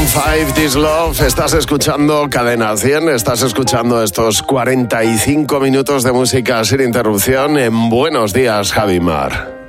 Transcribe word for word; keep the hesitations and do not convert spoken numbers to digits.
Maroon five, This Love. Estás escuchando Cadena cien, estás escuchando estos cuarenta y cinco minutos de música sin interrupción en Buenos Días, Javi Mar.